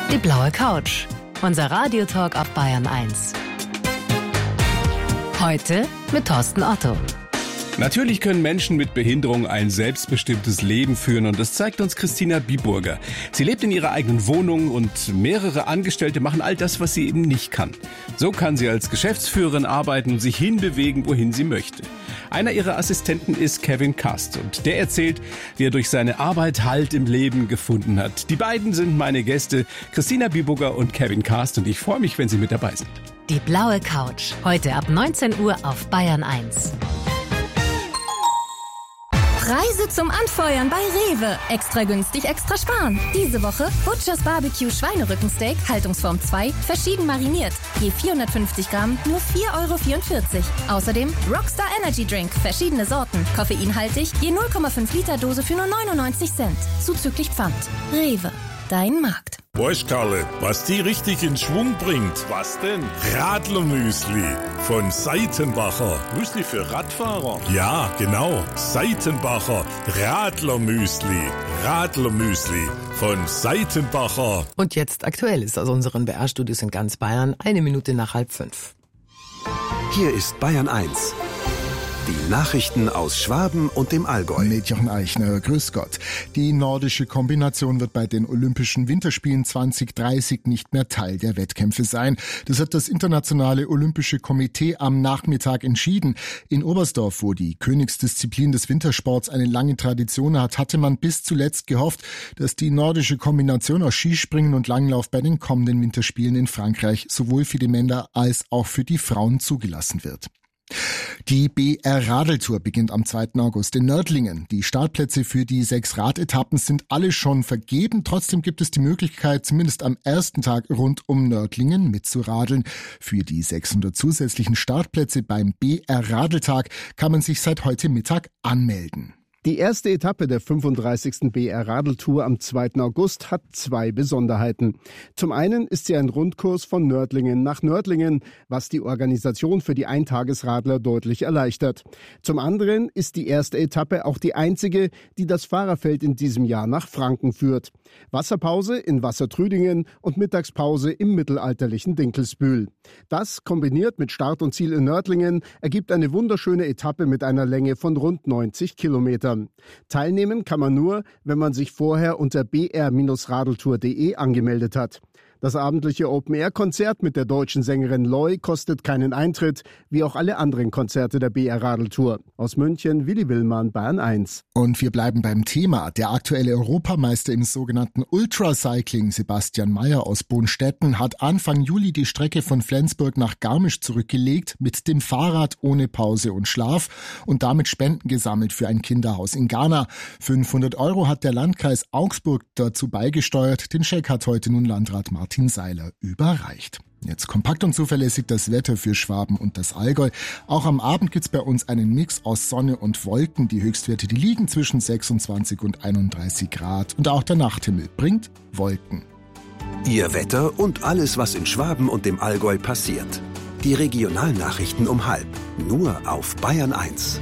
Die blaue Couch. Unser Radiotalk auf Bayern 1. Heute mit Thorsten Otto. Natürlich können Menschen mit Behinderung ein selbstbestimmtes Leben führen und das zeigt uns Christina Biburger. Sie lebt in ihrer eigenen Wohnung und mehrere Angestellte machen all das, was sie eben nicht kann. So kann sie als Geschäftsführerin arbeiten und sich hinbewegen, wohin sie möchte. Einer ihrer Assistenten ist Kevin Cast und der erzählt, wie er durch seine Arbeit Halt im Leben gefunden hat. Die beiden sind meine Gäste, Christina Biburger und Kevin Cast, und ich freue mich, wenn sie mit dabei sind. Die blaue Couch. Heute ab 19 Uhr auf Bayern 1. Preise zum Anfeuern bei Rewe. Extra günstig, extra sparen. Diese Woche Butchers Barbecue Schweinerückensteak, Haltungsform 2, verschieden mariniert. Je 450 Gramm, nur 4,44 €. Außerdem Rockstar Energy Drink, verschiedene Sorten. Koffeinhaltig, je 0,5 Liter Dose für nur 99 Cent. Zuzüglich Pfand. Rewe, dein Markt. Weißt, Karle, was die richtig in Schwung bringt? Was denn? Radlermüsli von Seitenbacher. Müsli für Radfahrer? Ja, genau. Seitenbacher Radlermüsli. Radlermüsli von Seitenbacher. Und jetzt Aktuelles aus unseren BR-Studios in ganz Bayern. 1 Minute nach 4:30. Hier ist Bayern 1. Die Nachrichten aus Schwaben und dem Allgäu. Mit Jochen Eichner, grüß Gott. Die nordische Kombination wird bei den Olympischen Winterspielen 2030 nicht mehr Teil der Wettkämpfe sein. Das hat das Internationale Olympische Komitee am Nachmittag entschieden. In Oberstdorf, wo die Königsdisziplin des Wintersports eine lange Tradition hat, hatte man bis zuletzt gehofft, dass die nordische Kombination aus Skispringen und Langlauf bei den kommenden Winterspielen in Frankreich sowohl für die Männer als auch für die Frauen zugelassen wird. Die BR-Radeltour beginnt am 2. August in Nördlingen. Die Startplätze für die 6 Radetappen sind alle schon vergeben. Trotzdem gibt es die Möglichkeit, zumindest am ersten Tag rund um Nördlingen mitzuradeln. Für die 600 zusätzlichen Startplätze beim BR-Radeltag kann man sich seit heute Mittag anmelden. Die erste Etappe der 35. BR-Radeltour am 2. August hat 2 Besonderheiten. Zum einen ist sie ein Rundkurs von Nördlingen nach Nördlingen, was die Organisation für die Eintagesradler deutlich erleichtert. Zum anderen ist die erste Etappe auch die einzige, die das Fahrerfeld in diesem Jahr nach Franken führt. Wasserpause in Wassertrüdingen und Mittagspause im mittelalterlichen Dinkelsbühl. Das, kombiniert mit Start und Ziel in Nördlingen, ergibt eine wunderschöne Etappe mit einer Länge von rund 90 Kilometern. Teilnehmen kann man nur, wenn man sich vorher unter br-radeltour.de angemeldet hat. Das abendliche Open-Air-Konzert mit der deutschen Sängerin Loy kostet keinen Eintritt, wie auch alle anderen Konzerte der BR-Radeltour. Aus München, Willi Willmann, Bayern 1. Und wir bleiben beim Thema. Der aktuelle Europameister im sogenannten Ultracycling, Sebastian Mayer aus Bonstetten, hat Anfang Juli die Strecke von Flensburg nach Garmisch zurückgelegt, mit dem Fahrrad ohne Pause und Schlaf und damit Spenden gesammelt für ein Kinderhaus in Ghana. 500 € hat der Landkreis Augsburg dazu beigesteuert. Den Scheck hat heute nun Landrat Martin Seiler überreicht. Jetzt kompakt und zuverlässig das Wetter für Schwaben und das Allgäu. Auch am Abend gibt's bei uns einen Mix aus Sonne und Wolken. Die Höchstwerte, die liegen zwischen 26 und 31 Grad. Und auch der Nachthimmel bringt Wolken. Ihr Wetter und alles, was in Schwaben und dem Allgäu passiert. Die Regionalnachrichten um 12:30. Nur auf Bayern 1.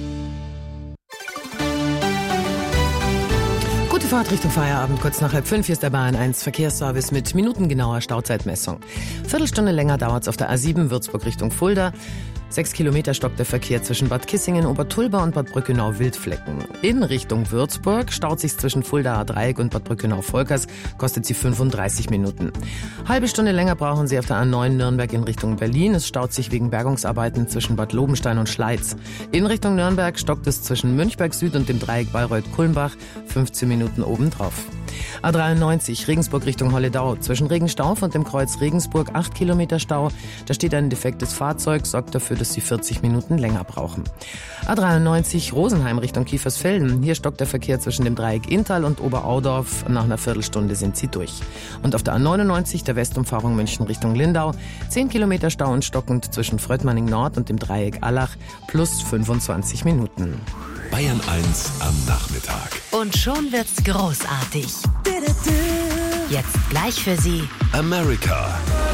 Gute Fahrt Richtung Feierabend, kurz nach 4:30. Hier ist der Bayern 1 Verkehrsservice mit minutengenauer Stauzeitmessung. Viertelstunde länger dauert's auf der A7 Würzburg Richtung Fulda. 6 Kilometer stockt der Verkehr zwischen Bad Kissingen, Obertulba und Bad Brückenau-Wildflecken. In Richtung Würzburg staut sich zwischen Fuldaer Dreieck und Bad Brückenau-Volkers, kostet sie 35 Minuten. Halbe Stunde länger brauchen Sie auf der A9 Nürnberg in Richtung Berlin. Es staut sich wegen Bergungsarbeiten zwischen Bad Lobenstein und Schleiz. In Richtung Nürnberg stockt es zwischen Münchberg Süd und dem Dreieck Bayreuth-Kulmbach, 15 Minuten obendrauf. A93 Regensburg Richtung Holledau. Zwischen Regenstauf und dem Kreuz Regensburg 8 Kilometer Stau. Da steht ein defektes Fahrzeug, sorgt dafür, dass Sie 40 Minuten länger brauchen. A93 Rosenheim Richtung Kiefersfelden. Hier stockt der Verkehr zwischen dem Dreieck Inntal und Oberaudorf. Nach einer Viertelstunde sind Sie durch. Und auf der A99 der Westumfahrung München Richtung Lindau. 10 Kilometer Stau und stockend zwischen Fröttmanning Nord und dem Dreieck Allach. Plus 25 Minuten. Bayern 1 am Nachmittag. Und schon wird's großartig. Jetzt gleich für Sie America.